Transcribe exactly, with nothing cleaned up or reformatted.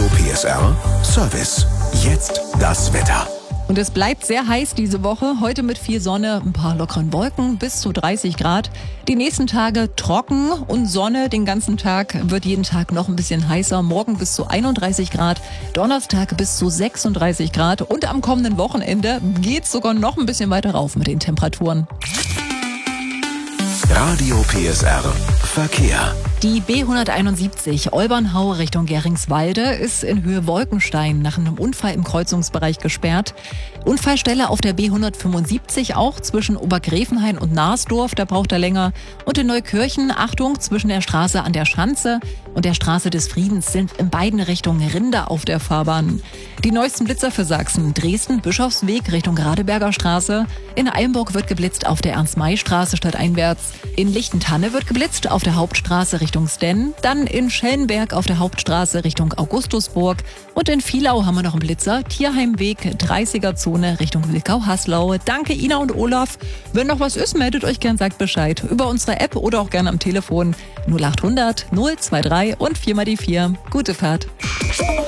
P S R Service. Jetzt das Wetter. Und es bleibt sehr heiß diese Woche. Heute mit viel Sonne, ein paar lockeren Wolken, bis zu dreißig Grad. Die nächsten Tage trocken und Sonne den ganzen Tag. Wird jeden Tag noch ein bisschen heißer. Morgen bis zu einunddreißig Grad. Donnerstag bis zu sechsunddreißig Grad. Und am kommenden Wochenende geht's sogar noch ein bisschen weiter rauf mit den Temperaturen. Radio P S R Verkehr. Die B hunderteinundsiebzig Olbernhau Richtung Geringswalde ist in Höhe Wolkenstein nach einem Unfall im Kreuzungsbereich gesperrt. Unfallstelle auf der B hundertfünfundsiebzig auch zwischen Obergräfenhain und Narsdorf, da braucht er länger. Und in Neukirchen, Achtung, zwischen der Straße an der Schanze und der Straße des Friedens sind in beiden Richtungen Rinder auf der Fahrbahn. Die neuesten Blitzer für Sachsen: Dresden, Bischofsweg Richtung Radeberger Straße. In Eilenburg wird geblitzt auf der Ernst-May-Straße stadteinwärts. In Lichtentanne wird geblitzt auf der Hauptstraße Richtung Stenn. Dann in Schellenberg auf der Hauptstraße Richtung Augustusburg. Und in Vielau haben wir noch einen Blitzer. Tierheimweg, dreißiger Zone Richtung Wilkau-Haslau. Danke Ina und Olaf. Wenn noch was ist, meldet euch gern, sagt Bescheid. Über unsere App oder auch gerne am Telefon null achthundert null zwei drei und vier mal die vier. Gute Fahrt.